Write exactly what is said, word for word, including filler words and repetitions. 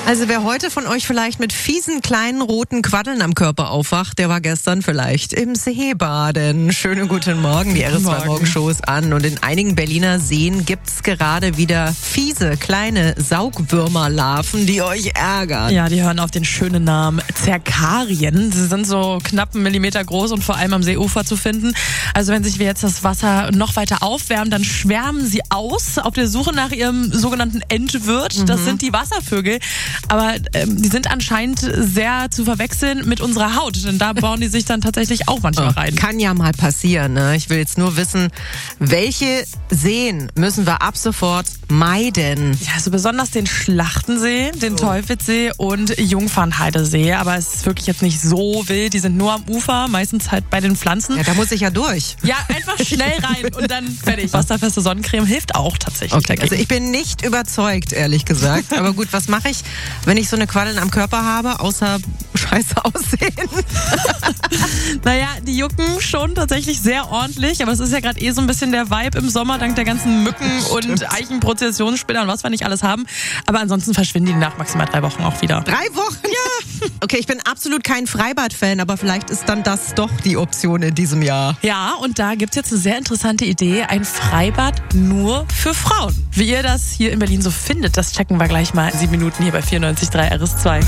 Also wer heute von euch vielleicht mit fiesen kleinen roten Quaddeln am Körper aufwacht, der war gestern vielleicht im See baden. Schönen guten Morgen, die R S zwei Morgenshow ist an. Und in einigen Berliner Seen gibt's gerade wieder fiese kleine Saugwürmerlarven, die euch ärgern. Ja, die hören auf den schönen Namen Zerkarien. Sie sind so knapp einen Millimeter groß und vor allem am Seeufer zu finden. Also wenn sich wir jetzt das Wasser noch weiter aufwärmen, dann schwärmen sie aus auf der Suche nach ihrem sogenannten Endwirt. Mhm. Das sind die Wasservögel. Aber ähm, die sind anscheinend sehr zu verwechseln mit unserer Haut, denn da bauen die sich dann tatsächlich auch manchmal oh, rein. Kann ja mal passieren, ne? Ich will jetzt nur wissen, welche Seen müssen wir ab sofort meiden? Ja, also besonders den Schlachtensee, den oh. Teufelssee und Jungfernheidesee. Aber es ist wirklich jetzt nicht so wild. Die sind nur am Ufer, meistens halt bei den Pflanzen. Ja, da muss ich ja durch. Ja, einfach schnell rein und dann fertig. Wasserfeste Sonnencreme hilft auch tatsächlich okay, dagegen. Also ich bin nicht überzeugt, ehrlich gesagt. Aber gut, was mache ich, wenn ich so eine Quaddeln am Körper habe, außer scheiße aussehen? Naja, die jucken schon tatsächlich sehr ordentlich, aber es ist ja gerade eh so ein bisschen der Vibe im Sommer, dank der ganzen Mücken Stimmt. und Eichenprozessionsspinnern und was wir nicht alles haben. Aber ansonsten verschwinden die nach maximal drei Wochen auch wieder. Drei Wochen? Ja. Okay, ich bin absolut kein Freibad-Fan, aber vielleicht ist dann das doch die Option in diesem Jahr. Ja, und da gibt's jetzt eine sehr interessante Idee, ein Freibad nur für Frauen. Wie ihr das hier in Berlin so findet, das checken wir gleich mal in sieben Minuten hier bei vierundneunzig Komma drei R S zwei.